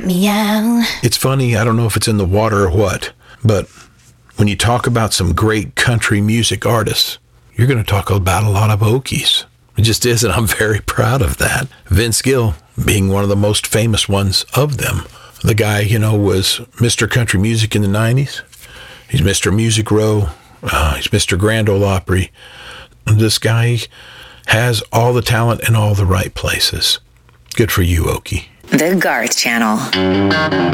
Meow. It's funny, I don't know if it's in the water or what, but when you talk about some great country music artists, you're going to talk about a lot of Okies. It just is, and I'm very proud of that. Vince Gill being one of the most famous ones of them. The guy, was Mr. Country Music in the 90s. He's Mr. Music Row. He's Mr. Grand Ole Opry. This guy has all the talent in all the right places. Good for you, Okie. The Garth Channel.